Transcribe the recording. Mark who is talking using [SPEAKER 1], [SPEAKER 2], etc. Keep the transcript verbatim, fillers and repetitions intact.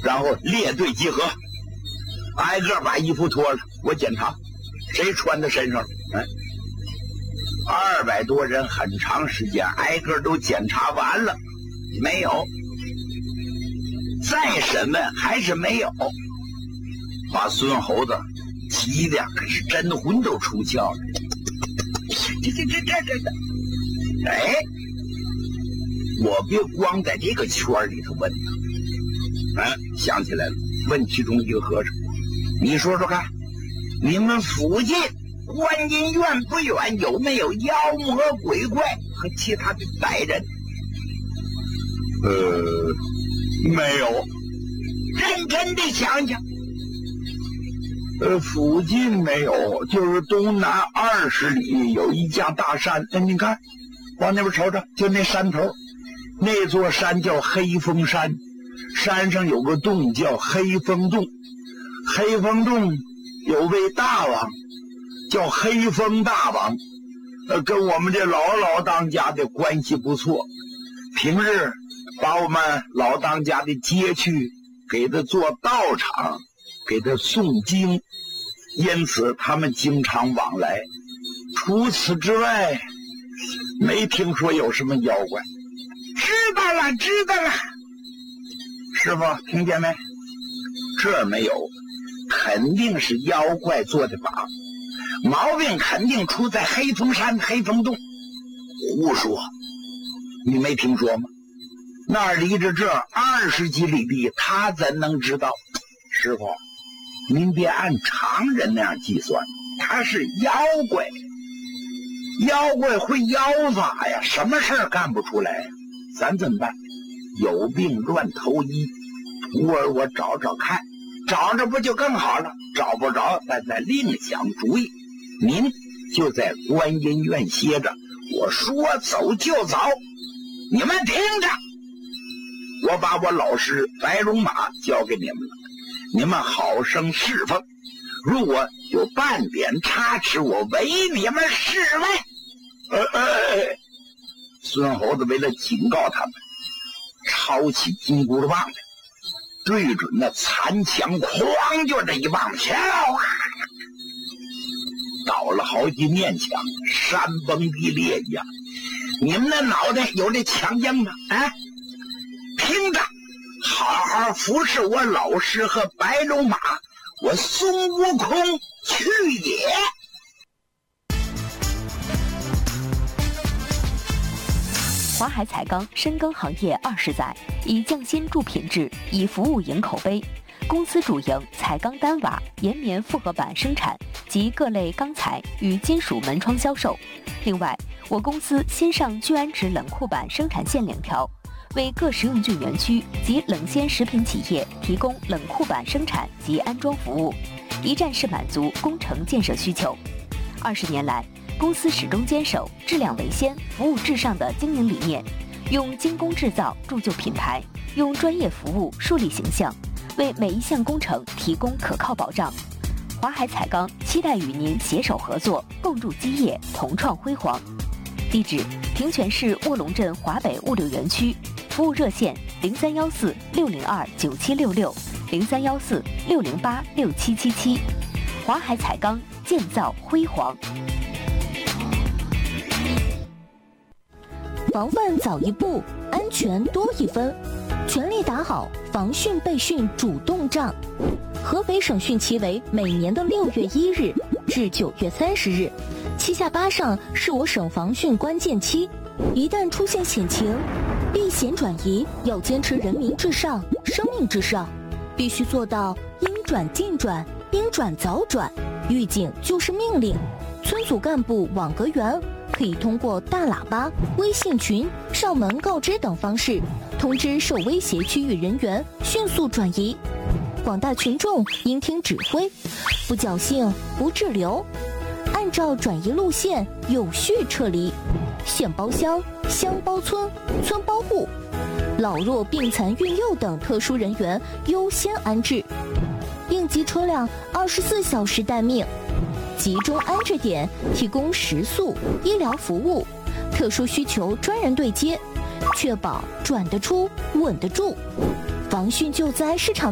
[SPEAKER 1] 然后列队集合，挨个把衣服脱了，我检查谁穿在身上了。哎，二百多人，很长时间，挨个都检查完了，没有。再审问还是没有，把孙猴子急的可是真魂都出窍了。这这这这这这，哎，我别光在这个圈里头问他。哎，想起来了，问其中一个和尚，你说说看，你们附近观音院不远有没有妖魔鬼怪和其他的歹人？呃，没有。认真的想想，呃，附近没有，就是东南二十里有一架大山。哎，你看，往那边瞅瞅，就那山头，那座山叫黑风山，山上有个洞叫黑风洞，黑风洞有位大王叫黑风大王，呃，跟我们这老老当家的关系不错，平日把我们老当家的接去给他做道场，给他诵经，因此他们经常往来。除此之外，没听说有什么妖怪。知道了，知道了。师傅，听见没？这儿没有，肯定是妖怪做的法，毛病肯定出在黑风山黑风洞。胡说，你没听说吗？那儿离着这二十几里地，他怎能知道？师傅，您别按常人那样计算，他是妖怪，妖怪会妖法呀，什么事儿干不出来呀？咱怎么办？有病乱投医，徒儿我找找看，找着不就更好了？找不着，咱再另想主意。您就在观音院歇着，我说走就走，你们听着。我把我老师白龙马交给你们了，你们好生侍奉，如果有半点差池，我唯你们是外。呃呃，孙猴子为了警告他们，抄起金箍的棒子，对准那残墙，哐就这一棒，敲啊，倒了好几面墙，山崩地裂一样。你们的脑袋有这强硬吗？啊？听着，好好服侍我老师和白龙马，我孙悟空去也。
[SPEAKER 2] 华海彩钢深耕行业二十载，以匠心助品质，以服务赢口碑。公司主营彩钢单瓦、岩棉复合板生产及各类钢材与金属门窗销售。另外，我公司新上聚氨酯冷库板生产线两条，为各食用菌园区及冷鲜食品企业提供冷库板生产及安装服务，一站式满足工程建设需求。二十年来，公司始终坚守质量为先、服务至上的经营理念，用精工制造铸就品牌，用专业服务树立形象，为每一项工程提供可靠保障。华海彩钢期待与您携手合作，共筑基业，同创辉煌。地址：平泉市卧龙镇华北物流园区。服务热线：零三幺四六零二九七六六，零三幺四六零八六七七七。华海彩钢，建造辉煌。
[SPEAKER 3] 防范早一步，安全多一分。全力打好防汛备汛主动仗。合肥省汛期为每年的六月一日至九月三十日，七下八上是我省防汛关键期。一旦出现险情，避险转移要坚持人民至上、生命至上，必须做到应转尽转、应转早转。预警就是命令。村组干部网格员可以通过大喇叭、微信群、上门告知等方式，通知受威胁区域人员迅速转移。广大群众应听指挥，不侥幸、不滞留，按照转移路线有序撤离。县包乡、乡包村、村包户，老弱病残孕幼等特殊人员优先安置。应急车辆二十四小时待命，集中安置点提供食宿、医疗服务，特殊需求专人对接，确保转得出、稳得住。防汛救灾市场